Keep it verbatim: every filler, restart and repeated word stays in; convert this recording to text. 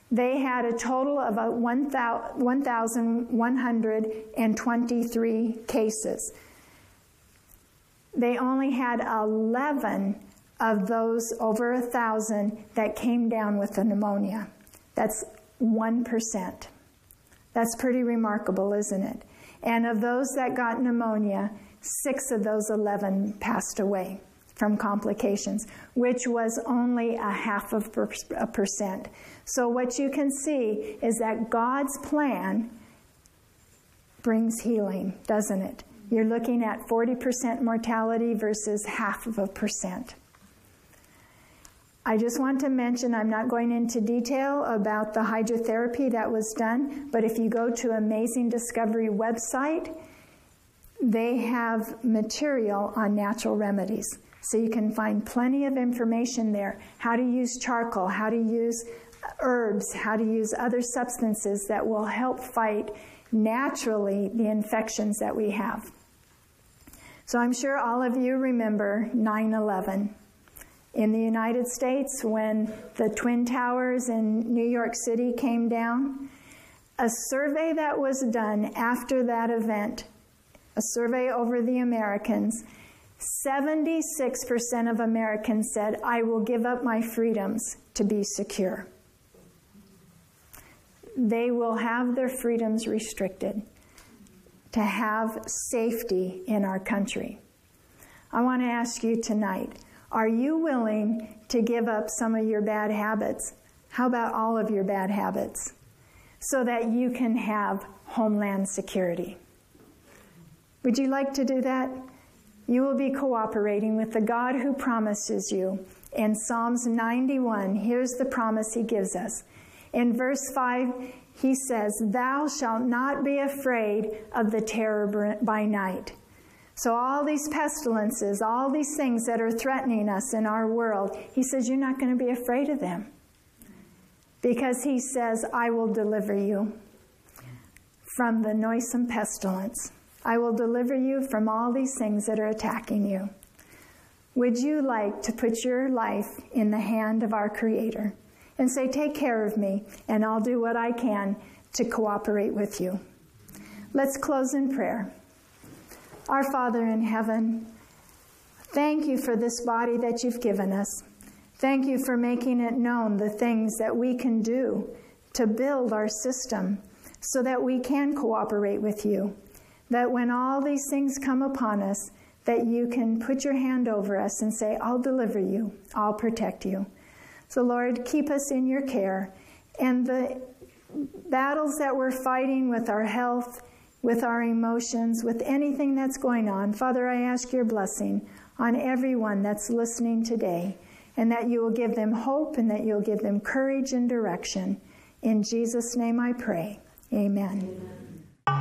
they had a total of one thousand one hundred twenty-three cases. They only had eleven of those over a thousand that came down with the pneumonia. That's one percent. That's pretty remarkable, isn't it? And of those that got pneumonia, six of those eleven passed away from complications, which was only a half of a percent. So what you can see is that God's plan brings healing, doesn't it? You're looking at forty percent mortality versus half of a percent. I just want to mention, I'm not going into detail about the hydrotherapy that was done, but if you go to Amazing Discovery website, they have material on natural remedies. So you can find plenty of information there. How to use charcoal, how to use herbs, how to use other substances that will help fight naturally the infections that we have. So I'm sure all of you remember nine eleven. In the United States, when the Twin Towers in New York City came down, a survey that was done after that event, a survey over the Americans, seventy-six percent of Americans said, I will give up my freedoms to be secure. They will have their freedoms restricted to have safety in our country. I want to ask you tonight, are you willing to give up some of your bad habits? How about all of your bad habits? So that you can have homeland security. Would you like to do that? You will be cooperating with the God who promises you. In Psalms ninety-one, here's the promise he gives us. In verse five, he says, Thou shalt not be afraid of the terror by night. So all these pestilences, all these things that are threatening us in our world, he says, you're not going to be afraid of them. Because he says, I will deliver you from the noisome pestilence. I will deliver you from all these things that are attacking you. Would you like to put your life in the hand of our Creator and say, take care of me, and I'll do what I can to cooperate with you? Let's close in prayer. Our Father in heaven, thank you for this body that you've given us. Thank you for making it known the things that we can do to build our system so that we can cooperate with you. That when all these things come upon us, that you can put your hand over us and say, I'll deliver you, I'll protect you. So Lord, keep us in your care. And the battles that we're fighting with our health, with our emotions, with anything that's going on, Father, I ask your blessing on everyone that's listening today, and that you will give them hope and that you'll give them courage and direction. In Jesus' name I pray. Amen. Amen.